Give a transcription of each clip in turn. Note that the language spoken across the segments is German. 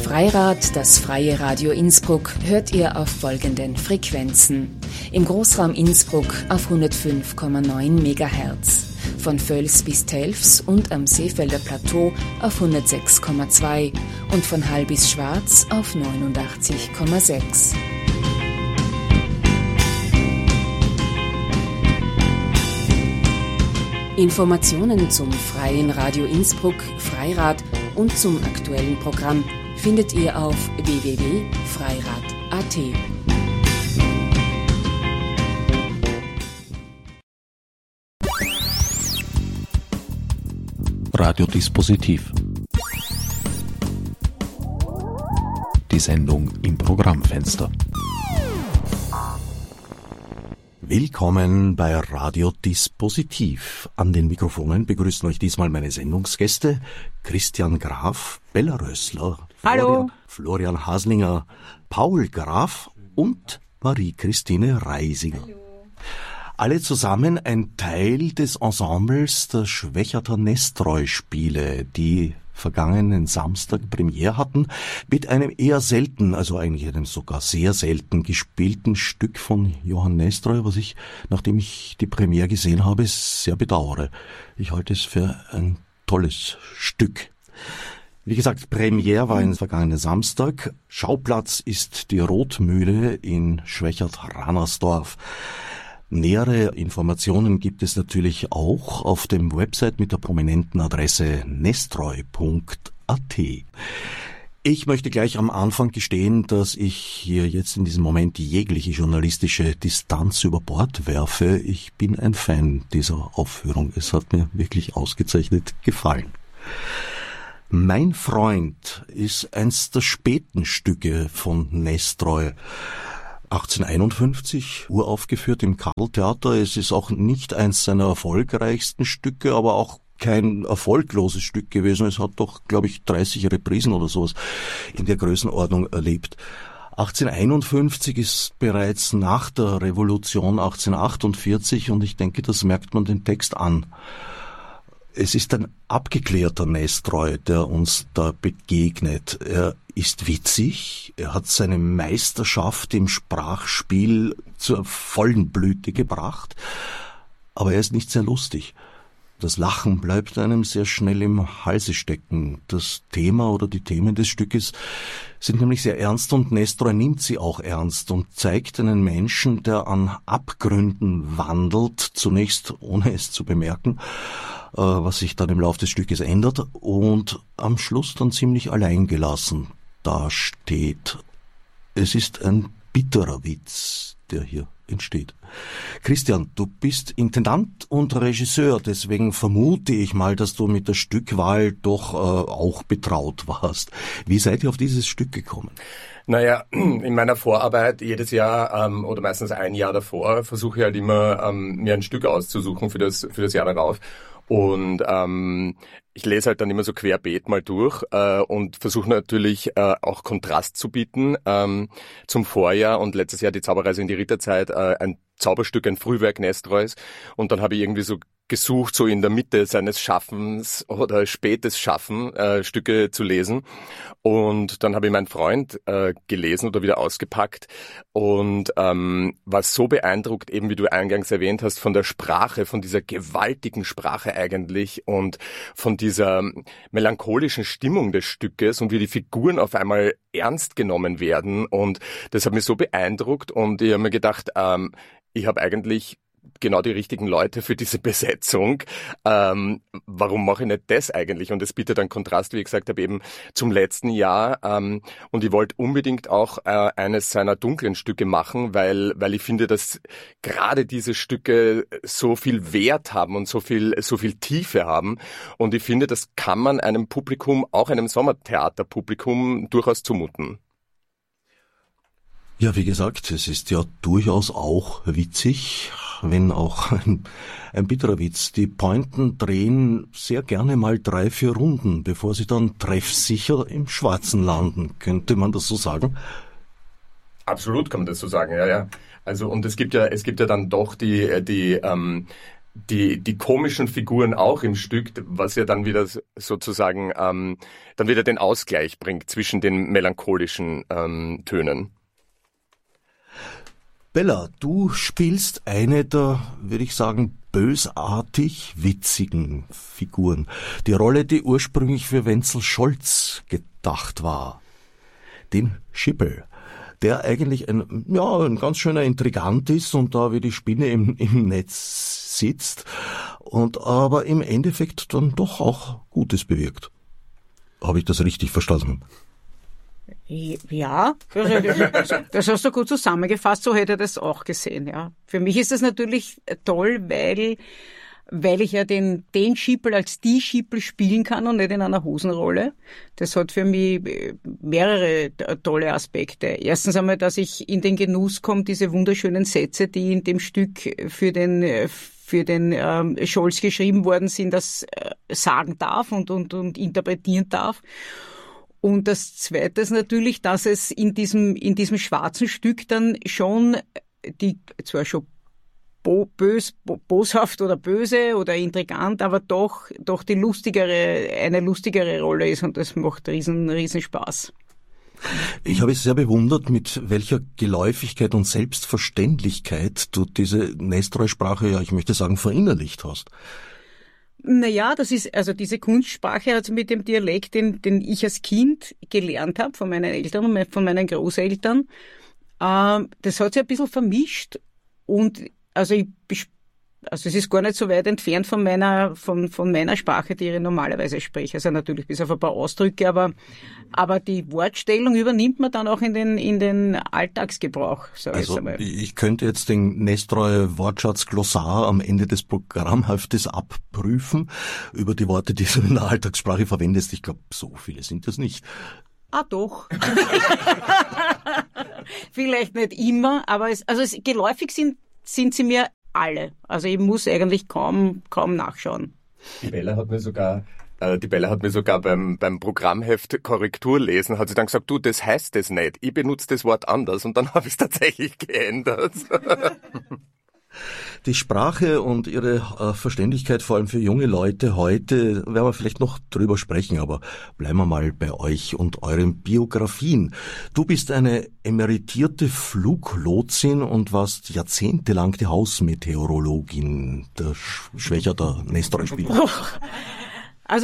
Freirad, das freie Radio Innsbruck, hört ihr auf folgenden Frequenzen. Im Großraum Innsbruck auf 105,9 MHz, von Völs bis Telfs und am Seefelder Plateau auf 106,2 und von Hall bis Schwarz auf 89,6. Informationen zum freien Radio Innsbruck, Freirad und zum aktuellen Programm findet ihr auf www.freirad.at. Radiodispositiv. Die Sendung im Programmfenster. Willkommen bei Radiodispositiv. An den Mikrofonen begrüßen euch diesmal meine Sendungsgäste Christian Graf, Bella Rössler, Florian Haslinger, Paul Graf und Marie-Christine Reisinger. Hallo. Alle zusammen ein Teil des Ensembles der Schwechater Nestroy-Spiele, die vergangenen Samstag Premiere hatten, mit einem eher selten, also eigentlich einem sogar sehr selten gespielten Stück von Johann Nestroy, was ich, nachdem ich die Premiere gesehen habe, sehr bedauere. Ich halte es für ein tolles Stück. Wie gesagt, Premiere war vergangenen Samstag. Schauplatz ist die Rotmühle in Schwechat-Ranersdorf. Nähere Informationen gibt es natürlich auch auf dem Website mit der prominenten Adresse nestroy.at. Ich möchte gleich am Anfang gestehen, dass ich hier jetzt in diesem Moment jegliche journalistische Distanz über Bord werfe. Ich bin ein Fan dieser Aufführung. Es hat mir wirklich ausgezeichnet gefallen. Mein Freund ist eins der späten Stücke von Nestroy. 1851, uraufgeführt im Karl-Theater. Es ist auch nicht eins seiner erfolgreichsten Stücke, aber auch kein erfolgloses Stück gewesen. Es hat doch, glaube ich, 30 Reprisen oder sowas in der Größenordnung erlebt. 1851 ist bereits nach der Revolution 1848 und ich denke, das merkt man den Text an. Es ist ein abgeklärter Nestroy, der uns da begegnet. Er ist witzig, er hat seine Meisterschaft im Sprachspiel zur vollen Blüte gebracht, aber er ist nicht sehr lustig. Das Lachen bleibt einem sehr schnell im Halse stecken. Das Thema oder die Themen des Stückes sind nämlich sehr ernst und Nestroy nimmt sie auch ernst und zeigt einen Menschen, der an Abgründen wandelt, zunächst ohne es zu bemerken, was sich dann im Laufe des Stückes ändert und am Schluss dann ziemlich alleingelassen dasteht. Es ist ein bitterer Witz, der hier entsteht. Christian, du bist Intendant und Regisseur, deswegen vermute ich mal, dass du mit der Stückwahl doch auch betraut warst. Wie seid ihr auf dieses Stück gekommen? Naja, in meiner Vorarbeit jedes Jahr oder meistens ein Jahr davor versuche ich halt immer, mir ein Stück auszusuchen für das Jahr darauf. Und ich lese halt dann immer so querbeet mal durch und versuche natürlich auch Kontrast zu bieten zum Vorjahr und letztes Jahr die Zauberreise in die Ritterzeit, ein Zauberstück, ein Frühwerk Nestroys. Und dann habe ich irgendwie so gesucht, so in der Mitte seines Schaffens oder spätes Schaffen Stücke zu lesen. Und dann habe ich meinen Freund gelesen oder wieder ausgepackt und war so beeindruckt, eben wie du eingangs erwähnt hast, von der Sprache, von dieser gewaltigen Sprache eigentlich und von dieser melancholischen Stimmung des Stückes und wie die Figuren auf einmal ernst genommen werden. Und das hat mich so beeindruckt und ich habe mir gedacht, ich habe eigentlich genau die richtigen Leute für diese Besetzung. Warum mache ich nicht das eigentlich? Und es bietet einen Kontrast, wie ich gesagt habe, eben zum letzten Jahr. Und ich wollte unbedingt auch eines seiner dunklen Stücke machen, weil ich finde, dass gerade diese Stücke so viel Wert haben und so viel Tiefe haben. Und ich finde, das kann man einem Publikum, auch einem Sommertheaterpublikum, durchaus zumuten. Ja, wie gesagt, es ist ja durchaus auch witzig, wenn auch ein bitterer Witz. Die Pointen drehen sehr gerne mal 3-4 Runden, bevor sie dann treffsicher im Schwarzen landen. Könnte man das so sagen? Absolut kann man das so sagen, ja. Also, und es gibt ja dann doch die die komischen Figuren auch im Stück, was ja dann wieder sozusagen dann wieder den Ausgleich bringt zwischen den melancholischen Tönen. Bella, du spielst eine der, würde ich sagen, bösartig witzigen Figuren. Die Rolle, die ursprünglich für Wenzel Scholz gedacht war. Den Schippel, der eigentlich ein ganz schöner Intrigant ist und da wie die Spinne im Netz sitzt und aber im Endeffekt dann doch auch Gutes bewirkt. Habe ich das richtig verstanden? Ja, das hast du gut zusammengefasst, so hätte ich das auch gesehen, ja. Für mich ist das natürlich toll, weil ich ja den Schiepel als die Schiepel spielen kann und nicht in einer Hosenrolle. Das hat für mich mehrere tolle Aspekte. Erstens einmal, dass ich in den Genuss komme, diese wunderschönen Sätze, die in dem Stück für den Scholz geschrieben worden sind, das sagen darf und interpretieren darf. Und das Zweite ist natürlich, dass es in diesem schwarzen Stück dann schon zwar schon boshaft oder böse oder intrigant, aber doch eine lustigere Rolle ist und das macht riesen Spaß. Ich habe es sehr bewundert, mit welcher Geläufigkeit und Selbstverständlichkeit du diese Nestroy-Sprache, ja, ich möchte sagen, verinnerlicht hast. Naja, das ist, also diese Kunstsprache, also mit dem Dialekt, den ich als Kind gelernt habe von meinen Eltern und von meinen Großeltern, das hat sich ein bisschen vermischt und also es ist gar nicht so weit entfernt von meiner Sprache, die ich normalerweise spreche. Also natürlich bis auf ein paar Ausdrücke, aber die Wortstellung übernimmt man dann auch in den Alltagsgebrauch. Ich könnte jetzt den Nestroy Wortschatz Glossar am Ende des Programmheftes abprüfen über die Worte, die du in der Alltagssprache verwendest. Ich glaube, so viele sind das nicht. Ah, doch. Vielleicht nicht immer, aber geläufig sind sie mir alle. Also ich muss eigentlich kaum nachschauen. Die Bella hat mir sogar beim Programmheft Korrektur lesen, hat sie dann gesagt, du, das heißt das nicht. Ich benutze das Wort anders und dann habe ich es tatsächlich geändert. Die Sprache und ihre Verständlichkeit, vor allem für junge Leute heute, werden wir vielleicht noch drüber sprechen, aber bleiben wir mal bei euch und euren Biografien. Du bist eine emeritierte Fluglotsin und warst jahrzehntelang die Hausmeteorologin, der Schwächer der Nestroy-Spieler. Also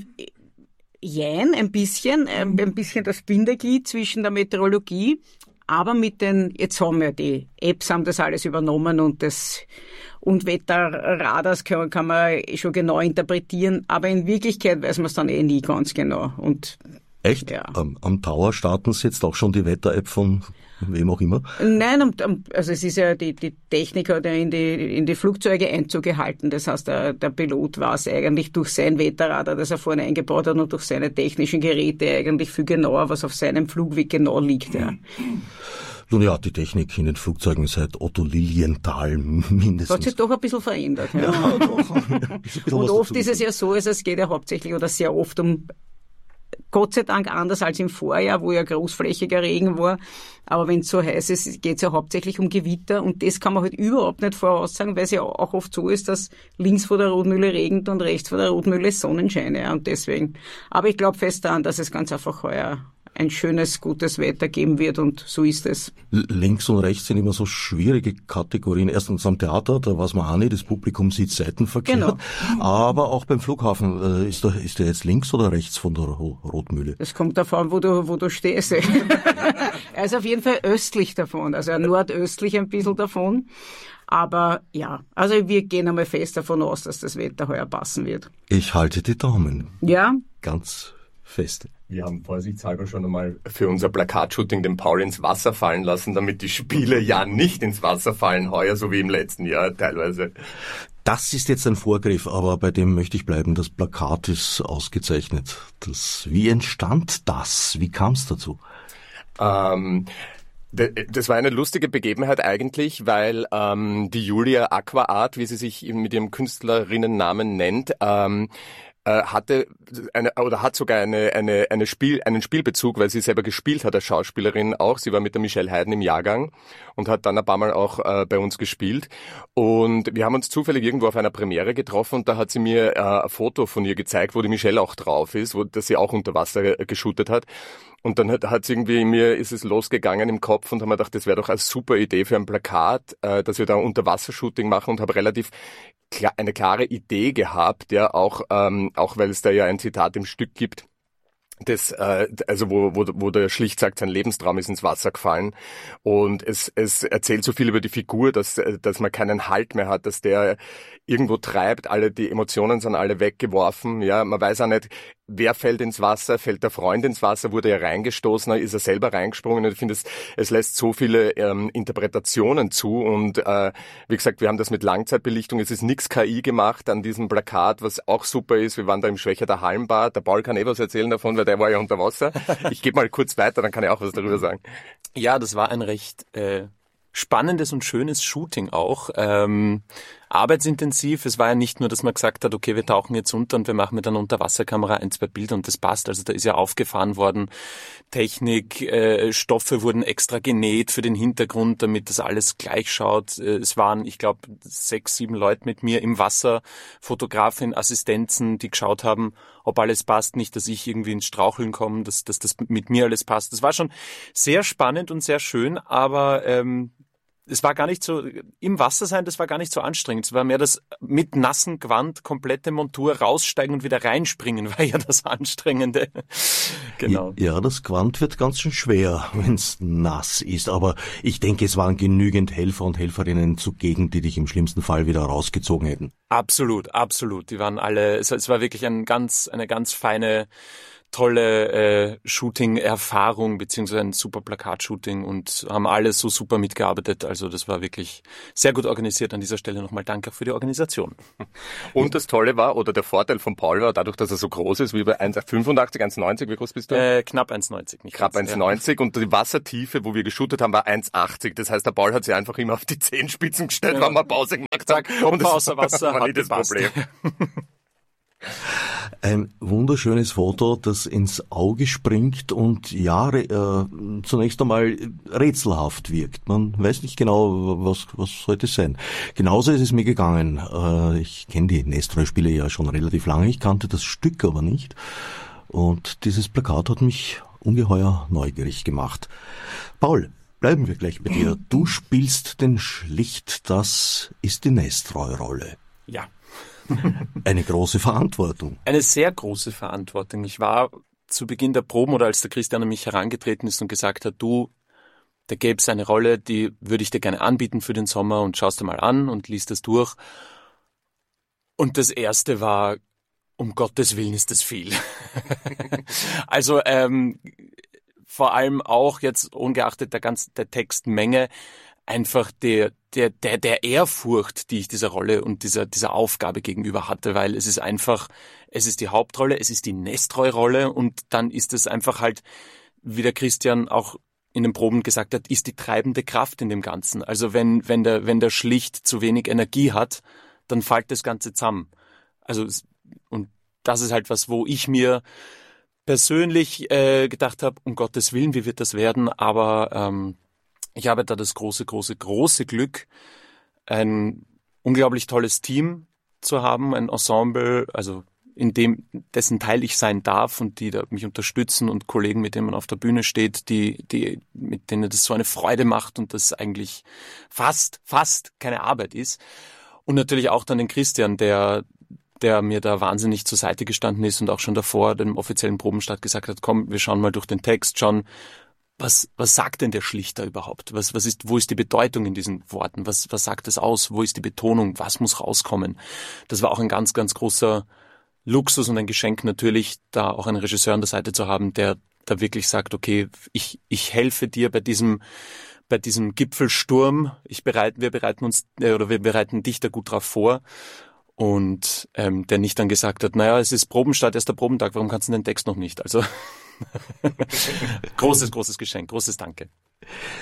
ein bisschen das Bindeglied zwischen der Meteorologie, aber jetzt haben wir die Apps, haben das alles übernommen und Wetterradars kann man schon genau interpretieren, aber in Wirklichkeit weiß man es dann nie ganz genau. Und echt? Ja. Am Tower starten Sie jetzt auch schon die Wetter-App von wem auch immer? Nein, also es ist ja die Technik hat ja in die Flugzeuge Einzug gehalten. Das heißt, der Pilot weiß eigentlich durch sein Wetterradar, das er vorne eingebaut hat und durch seine technischen Geräte eigentlich viel genauer, was auf seinem Flugweg genau liegt. Ja. Nun ja, die Technik in den Flugzeugen seit Otto Lilienthal mindestens. Hat sich doch ein bisschen verändert. Ja, doch. Und oft ist es ja so, es geht ja hauptsächlich oder sehr oft um, Gott sei Dank anders als im Vorjahr, wo ja großflächiger Regen war. Aber wenn es so heiß ist, geht es ja hauptsächlich um Gewitter. Und das kann man halt überhaupt nicht voraussagen, weil es ja auch oft so ist, dass links vor der Rotmühle regnet und rechts vor der Rotmühle Sonnenschein. Ja, und deswegen. Aber ich glaube fest daran, dass es ganz einfach heuer ein schönes, gutes Wetter geben wird und so ist es. Links und rechts sind immer so schwierige Kategorien. Erstens am Theater, da weiß man auch nicht, das Publikum sieht Seitenverkehr. Genau. Aber auch beim Flughafen, ist der jetzt links oder rechts von der Rotmühle? Das kommt davon, wo du stehst. Er ist auf jeden Fall östlich davon, also nordöstlich ein bisschen davon. Aber ja, also wir gehen einmal fest davon aus, dass das Wetter heuer passen wird. Ich halte die Daumen. Ja. Ganz fest. Wir haben vorsichtshalber schon einmal für unser Plakatshooting den Paul ins Wasser fallen lassen, damit die Spiele ja nicht ins Wasser fallen heuer, so wie im letzten Jahr teilweise. Das ist jetzt ein Vorgriff, aber bei dem möchte ich bleiben. Das Plakat ist ausgezeichnet. Wie entstand das? Wie kam es dazu? Das war eine lustige Begebenheit eigentlich, weil die Julia Aquaart, wie sie sich mit ihrem Künstlerinnennamen nennt, hat sogar einen Spielbezug, weil sie selber gespielt hat als Schauspielerin auch. Sie war mit der Michelle Hayden im Jahrgang und hat dann ein paar Mal auch bei uns gespielt. Und wir haben uns zufällig irgendwo auf einer Premiere getroffen und da hat sie mir ein Foto von ihr gezeigt, wo die Michelle auch drauf ist, das sie auch unter Wasser geshootet hat. Und dann hat irgendwie mir ist es losgegangen im Kopf und haben mir gedacht, das wäre doch eine super Idee für ein Plakat, dass wir da ein Unterwassershooting machen und habe relativ eine klare Idee gehabt, ja, auch weil es da ja ein Zitat im Stück gibt, also wo der schlicht sagt, sein Lebenstraum ist ins Wasser gefallen und es erzählt so viel über die Figur, dass man keinen Halt mehr hat, dass der irgendwo treibt, die Emotionen sind alle weggeworfen, ja, man weiß auch nicht, wer fällt ins Wasser, fällt der Freund ins Wasser, wurde er reingestoßen, ist er selber reingesprungen und ich finde, es lässt so viele Interpretationen zu und wie gesagt, wir haben das mit Langzeitbelichtung, es ist nichts KI gemacht an diesem Plakat, was auch super ist, wir waren da im Schwächerter Hallenbad, der Paul kann was erzählen davon, weil der war ja unter Wasser. Ich gebe mal kurz weiter, dann kann ich auch was darüber sagen. Ja, das war ein recht spannendes und schönes Shooting auch. Arbeitsintensiv. Es war ja nicht nur, dass man gesagt hat, okay, wir tauchen jetzt unter und wir machen mit einer Unterwasserkamera 1-2 Bilder und das passt. Also da ist ja aufgefahren worden. Technik, Stoffe wurden extra genäht für den Hintergrund, damit das alles gleich schaut. Es waren, ich glaube, 6, 7 Leute mit mir im Wasser, Fotografin, Assistenzen, die geschaut haben, ob alles passt. Nicht, dass ich irgendwie ins Straucheln komme, dass das mit mir alles passt. Das war schon sehr spannend und sehr schön, aber es war gar nicht so, im Wasser sein, das war gar nicht so anstrengend. Es war mehr das mit nassen Gewand, komplette Montur raussteigen und wieder reinspringen, war ja das Anstrengende. Genau. Ja, das Gewand wird ganz schön schwer, wenn es nass ist. Aber ich denke, es waren genügend Helfer und Helferinnen zugegen, die dich im schlimmsten Fall wieder rausgezogen hätten. Absolut, absolut. Die waren alle, es war wirklich eine ganz feine, tolle Shooting-Erfahrung beziehungsweise ein super Plakatshooting und haben alle so super mitgearbeitet. Also das war wirklich sehr gut organisiert. An dieser Stelle nochmal danke für die Organisation. Und das Tolle war, oder der Vorteil von Paul war, dadurch, dass er so groß ist, wie bei 1,85, 1,90, wie groß bist du? Knapp 1,90. Knapp 1,90 und die Wassertiefe, wo wir geshootet haben, war 1,80. Das heißt, der Paul hat sich einfach immer auf die Zehenspitzen gestellt, wenn wir Pause gemacht haben. Und außer Wasser war nicht das Problem. Ein wunderschönes Foto, das ins Auge springt und zunächst einmal rätselhaft wirkt. Man weiß nicht genau, was sollte es sein. Genauso ist es mir gegangen. Ich kenne die Nestroy-Spiele ja schon relativ lange, ich kannte das Stück aber nicht. Und dieses Plakat hat mich ungeheuer neugierig gemacht. Paul, bleiben wir gleich bei dir. Du spielst den Schlicht, das ist die Nestroy-Rolle. Ja. Eine große Verantwortung. Eine sehr große Verantwortung. Ich war zu Beginn der Proben oder als der Christian an mich herangetreten ist und gesagt hat, da gäbe es eine Rolle, die würde ich dir gerne anbieten für den Sommer und schaust dir mal an und liest das durch. Und das erste war, um Gottes Willen ist das viel. Also vor allem auch jetzt ungeachtet der Textmenge einfach der Ehrfurcht, die ich dieser Rolle und dieser Aufgabe gegenüber hatte, weil es ist die Hauptrolle, es ist die Nestroy-Rolle und dann ist es einfach halt, wie der Christian auch in den Proben gesagt hat, ist die treibende Kraft in dem Ganzen. Also wenn der Schlicht zu wenig Energie hat, dann fällt das Ganze zusammen. Also, und das ist halt was, wo ich mir persönlich gedacht habe, um Gottes Willen, wie wird das werden, aber ich habe da das große Glück, ein unglaublich tolles Team zu haben, ein Ensemble, also dessen Teil ich sein darf und die da mich unterstützen und Kollegen, mit denen man auf der Bühne steht, mit denen das so eine Freude macht und das eigentlich fast keine Arbeit ist. Und natürlich auch dann den Christian, der mir da wahnsinnig zur Seite gestanden ist und auch schon davor dem offiziellen Probenstart gesagt hat, komm, wir schauen mal durch den Text, schauen, was sagt denn der Schlichter überhaupt? Wo ist die Bedeutung in diesen Worten? Was sagt es aus? Wo ist die Betonung? Was muss rauskommen? Das war auch ein ganz, ganz großer Luxus und ein Geschenk natürlich, da auch einen Regisseur an der Seite zu haben, der da wirklich sagt, okay, ich helfe dir bei diesem Gipfelsturm. Wir bereiten dich da gut drauf vor. Und der nicht dann gesagt hat, naja, es ist Probenstart, erster Probentag, warum kannst du den Text noch nicht? Also großes Geschenk, großes Danke.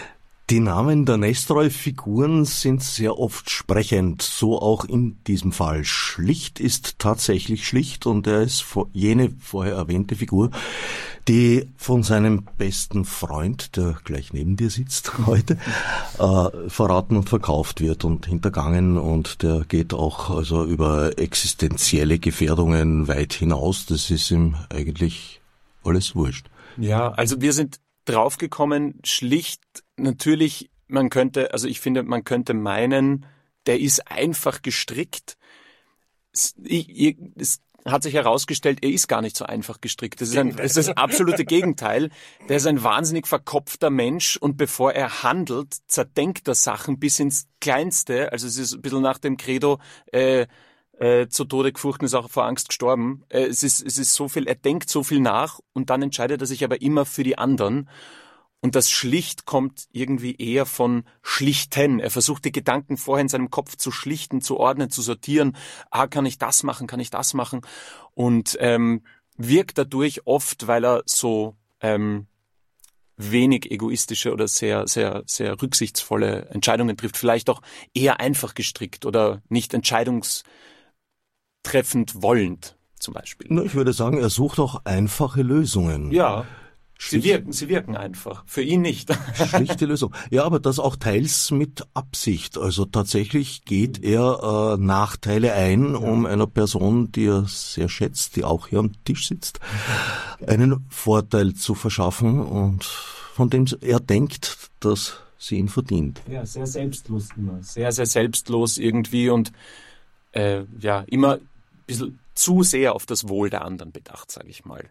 Die Namen der Nestroy-Figuren sind sehr oft sprechend, so auch in diesem Fall. Schlicht ist tatsächlich Schlicht und er ist jene vorher erwähnte Figur, die von seinem besten Freund, der gleich neben dir sitzt heute, verraten und verkauft wird und hintergangen, und der geht auch also über existenzielle Gefährdungen weit hinaus. Das ist ihm eigentlich alles wurscht. Ja, also wir sind draufgekommen, schlicht natürlich, ich finde, man könnte meinen, der ist einfach gestrickt. Es hat sich herausgestellt, er ist gar nicht so einfach gestrickt. Das ist das absolute Gegenteil. Der ist ein wahnsinnig verkopfter Mensch, und bevor er handelt, zerdenkt er Sachen bis ins Kleinste. Also es ist ein bisschen nach dem Credo, zu Tode gefurchten ist auch vor Angst gestorben. Es ist so viel, er denkt so viel nach, und dann entscheidet er sich aber immer für die anderen. Und das Schlicht kommt irgendwie eher von Schlichten. Er versucht, die Gedanken vorher in seinem Kopf zu schlichten, zu ordnen, zu sortieren. Kann ich das machen, kann ich das machen? Und wirkt dadurch oft, weil er so wenig egoistische oder sehr, sehr, sehr rücksichtsvolle Entscheidungen trifft, vielleicht auch eher einfach gestrickt oder nicht entscheidungstreffend wollend, zum Beispiel. Na, ich würde sagen, er sucht auch einfache Lösungen. Ja. Sie wirken einfach. Für ihn nicht. Schlichte Lösung. Ja, aber das auch teils mit Absicht. Also tatsächlich geht er Nachteile ein, um einer Person, die er sehr schätzt, die auch hier am Tisch sitzt, einen Vorteil zu verschaffen, und von dem er denkt, dass sie ihn verdient. Ja, sehr selbstlos immer. Sehr, sehr selbstlos irgendwie, und immer ein bisschen zu sehr auf das Wohl der anderen bedacht, sage ich mal.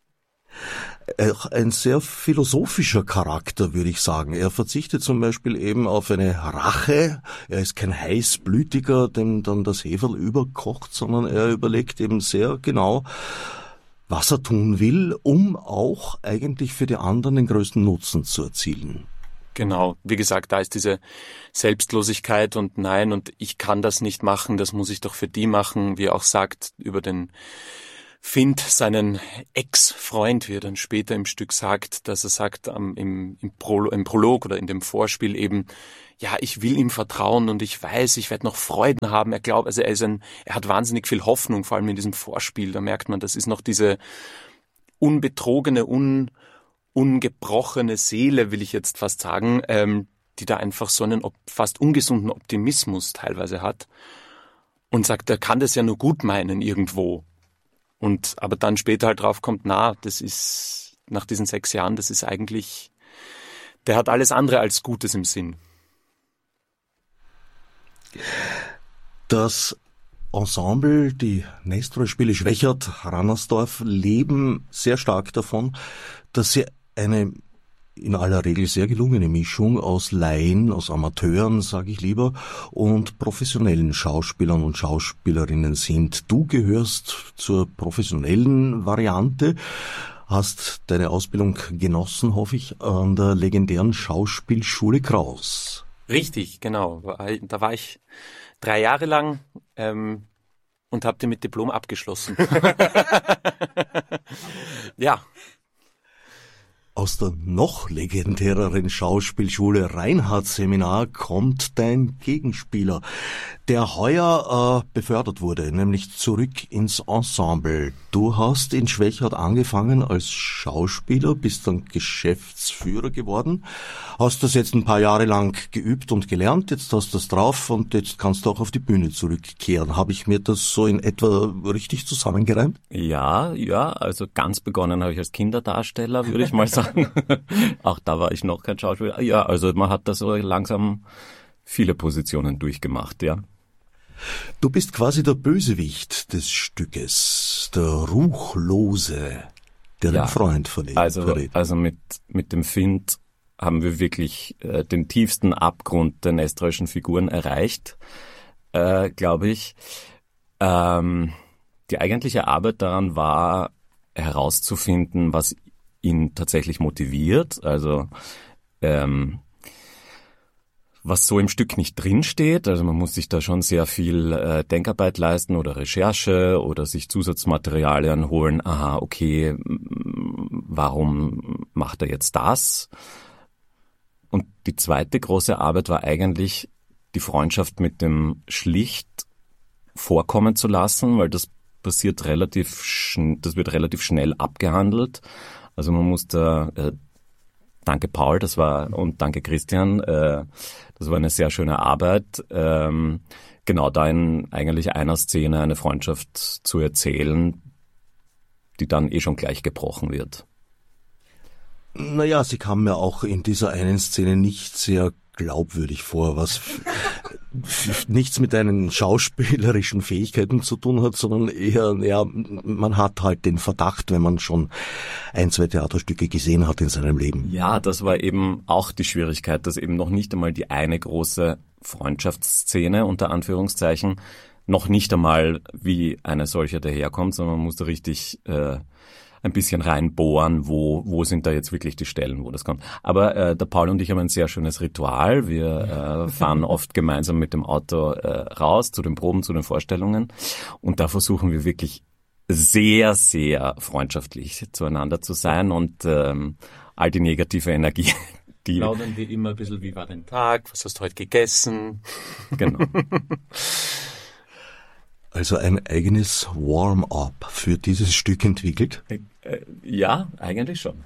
Ein sehr philosophischer Charakter, würde ich sagen. Er verzichtet zum Beispiel eben auf eine Rache. Er ist kein Heißblütiger, dem dann das Heferl überkocht, sondern er überlegt eben sehr genau, was er tun will, um auch eigentlich für die anderen den größten Nutzen zu erzielen. Genau, wie gesagt, da ist diese Selbstlosigkeit und nein, und ich kann das nicht machen, das muss ich doch für die machen, wie er auch sagt, über den Finn, seinen Ex-Freund, wie er dann später im Stück sagt, dass er sagt im Prolog oder in dem Vorspiel eben, ja, ich will ihm vertrauen und ich weiß, ich werde noch Freuden haben. Er glaubt, also er hat wahnsinnig viel Hoffnung, vor allem in diesem Vorspiel. Da merkt man, das ist noch diese unbetrogene, ungebrochene Seele, will ich jetzt fast sagen, die da einfach so einen fast ungesunden Optimismus teilweise hat und sagt, er kann das ja nur gut meinen irgendwo. Aber dann später halt drauf kommt, das ist, nach diesen 6 Jahren, das ist eigentlich, der hat alles andere als Gutes im Sinn. Das Ensemble, die Nestroy-Spiele Schwechat, Rannersdorf, leben sehr stark davon, dass sie eine in aller Regel sehr gelungene Mischung aus Laien, aus Amateuren, sage ich lieber, und professionellen Schauspielern und Schauspielerinnen sind. Du gehörst zur professionellen Variante, hast deine Ausbildung genossen, hoffe ich, an der legendären Schauspielschule Kraus. Richtig, genau. Da war ich 3 Jahre lang und habe die mit Diplom abgeschlossen. Ja. Aus der noch legendäreren Schauspielschule Reinhardt-Seminar kommt dein Gegenspieler, der heuer befördert wurde, nämlich zurück ins Ensemble. Du hast in Schwechat angefangen als Schauspieler, bist dann Geschäftsführer geworden, hast das jetzt ein paar Jahre lang geübt und gelernt, jetzt hast du das drauf und jetzt kannst du auch auf die Bühne zurückkehren. Habe ich mir das so in etwa richtig zusammengereimt? Ja, also ganz begonnen habe ich als Kinderdarsteller, würde ich mal sagen. Auch da war ich noch kein Schauspieler. Ja, also man hat da so langsam viele Positionen durchgemacht, ja. Du bist quasi der Bösewicht des Stückes, der Ruchlose, der den Freund verrät. Also mit dem Finn haben wir wirklich den tiefsten Abgrund der nestroyschen Figuren erreicht, glaube ich. Die eigentliche Arbeit daran war, herauszufinden, was ihn tatsächlich motiviert, also was so im Stück nicht drinsteht. Also man muss sich da schon sehr viel Denkarbeit leisten oder Recherche oder sich Zusatzmaterialien holen. Aha, okay, warum macht er jetzt das? Und Die zweite große Arbeit war eigentlich, die Freundschaft mit dem Schlicht vorkommen zu lassen, weil das wird relativ schnell abgehandelt. Also man muss da, danke Paul, und danke Christian, das war eine sehr schöne Arbeit, genau da in eigentlich einer Szene eine Freundschaft zu erzählen, die dann schon gleich gebrochen wird. Naja, sie kam mir auch in dieser einen Szene nicht sehr glaubwürdig vor, was nichts mit deinen schauspielerischen Fähigkeiten zu tun hat, sondern eher, ja, man hat halt den Verdacht, wenn man schon 1, 2 Theaterstücke gesehen hat in seinem Leben. Ja, das war eben auch die Schwierigkeit, dass eben noch nicht einmal die eine große Freundschaftsszene, unter Anführungszeichen, noch nicht einmal wie eine solche daherkommt, sondern man muss da richtig ein bisschen reinbohren, wo sind da jetzt wirklich die Stellen, wo das kommt. Aber der Paul und ich haben ein sehr schönes Ritual. Wir fahren oft gemeinsam mit dem Auto raus zu den Proben, zu den Vorstellungen. Und da versuchen wir wirklich sehr, sehr freundschaftlich zueinander zu sein und all die negative Energie, die... Plaudern wir immer ein bisschen, wie war dein Tag, was hast du heute gegessen? Genau. Also ein eigenes Warm-up für dieses Stück entwickelt? Ja, eigentlich schon.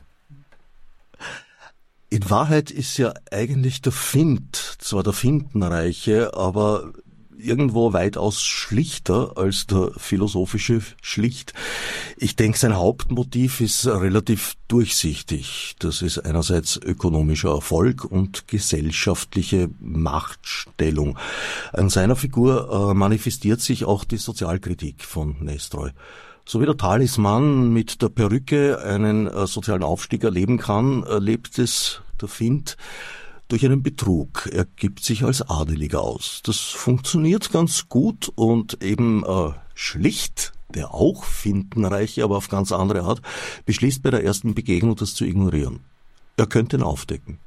In Wahrheit ist ja eigentlich der Fint zwar der Findenreiche, aber irgendwo weitaus schlichter als der philosophische Schlicht. Ich denke, sein Hauptmotiv ist relativ durchsichtig. Das ist einerseits ökonomischer Erfolg und gesellschaftliche Machtstellung. An seiner Figur manifestiert sich auch die Sozialkritik von Nestroy. So wie der Talisman mit der Perücke einen sozialen Aufstieg erleben kann, erlebt es der Fint durch einen Betrug. Er gibt sich als Adeliger aus. Das funktioniert ganz gut und eben Schlicht, der auch Findenreiche, aber auf ganz andere Art, beschließt bei der ersten Begegnung, das zu ignorieren. Er könnte ihn aufdecken.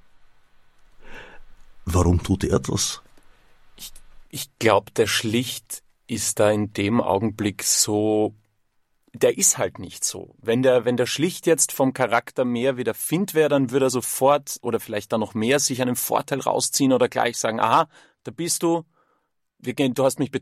Warum tut er das? Ich glaube, der Schlicht ist da in dem Augenblick so... Der ist halt nicht so. Wenn der Schlicht jetzt vom Charakter mehr wie der Fint wäre, dann würde er sofort oder vielleicht dann noch mehr sich einen Vorteil rausziehen oder gleich sagen, aha, da bist du, du hast mich